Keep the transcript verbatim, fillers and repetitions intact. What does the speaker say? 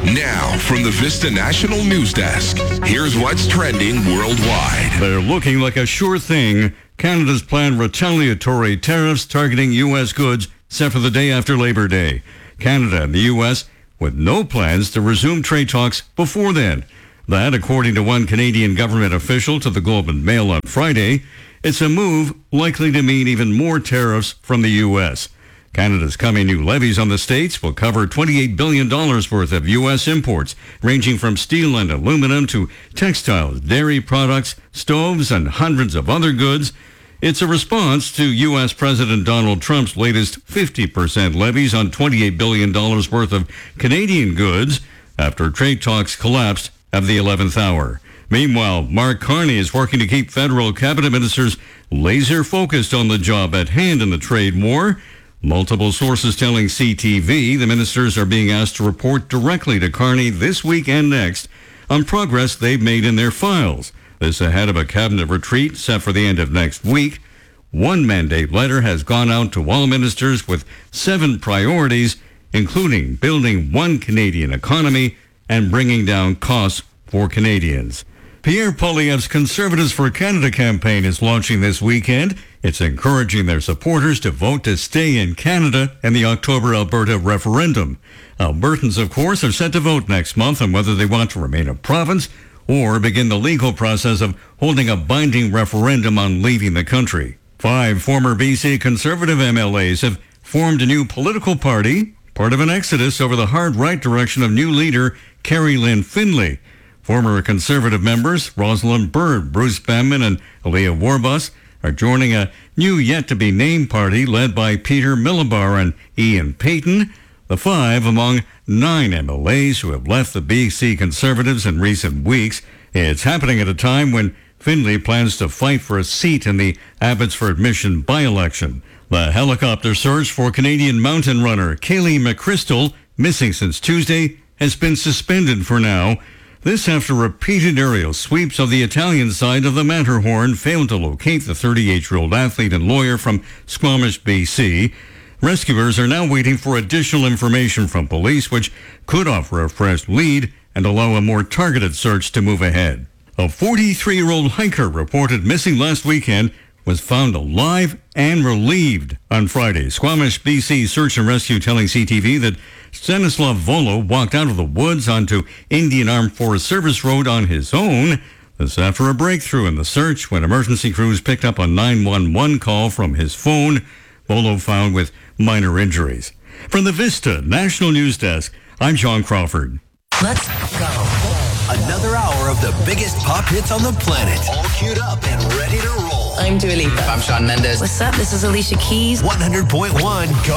Now, from the Vista National News Desk, here's what's trending worldwide. They're looking like a sure thing. Canada's planned retaliatory tariffs targeting U S goods set for the day after Labor Day. Canada and the U S with no plans to resume trade talks before then. That, according to one Canadian government official to the Globe and Mail on Friday, it's a move likely to mean even more tariffs from the U S. Canada's coming new levies on the states will cover twenty-eight billion dollars worth of U S imports, ranging from steel and aluminum to textiles, dairy products, stoves, and hundreds of other goods. It's a response to U S. President Donald Trump's latest fifty percent levies on twenty-eight billion dollars worth of Canadian goods after trade talks collapsed at the eleventh hour. Meanwhile, Mark Carney is working to keep federal cabinet ministers laser focused on the job at hand in the trade war. Multiple sources telling C T V the ministers are being asked to report directly to Carney this week and next on progress they've made in their files. This ahead of a cabinet retreat set for the end of next week. One mandate letter has gone out to all ministers with seven priorities, including building one Canadian economy and bringing down costs for Canadians. Pierre Poilievre's Conservatives for Canada campaign is launching this weekend. It's encouraging their supporters to vote to stay in Canada in the October Alberta referendum. Albertans, of course, are set to vote next month on whether they want to remain a province or begin the legal process of holding a binding referendum on leaving the country. Five former B C Conservative M L As have formed a new political party, part of an exodus over the hard right direction of new leader Kerry Lynn Findlay. Former Conservative members Rosalind Byrd, Bruce Banman, and Aaliyah Warbus are joining a new yet-to-be-named party led by Peter Millibar and Ian Payton, the five among nine M L As who have left the B C Conservatives in recent weeks. It's happening at a time when Findlay plans to fight for a seat in the Abbotsford Mission by-election. The helicopter search for Canadian mountain runner Kaylee McChrystal, missing since Tuesday, has been suspended for now. This after repeated aerial sweeps of the Italian side of the Matterhorn failed to locate the thirty-eight-year-old athlete and lawyer from Squamish, B C. Rescuers are now waiting for additional information from police, which could offer a fresh lead and allow a more targeted search to move ahead. A forty-three-year-old hiker reported missing last weekend was found alive and relieved on Friday. Squamish, B C Search and Rescue telling C T V that Stanislav Volo walked out of the woods onto Indian Armed Forces Service Road on his own. This after a breakthrough in the search when emergency crews picked up a nine one one call from his phone. Volo found with minor injuries. From the Vista National News Desk, I'm John Crawford. Let's go. Another hour of the biggest pop hits on the planet. All queued up and ready to roll. I'm Dua Lipa. I'm Shawn Mendes. What's up? This is Alicia Keys. one hundred point one Go.